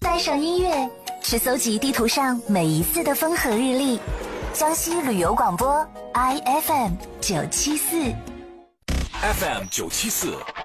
带上音乐，是搜集地图上每一次的风和日丽。江西旅游广播 IFM 974。 FM 974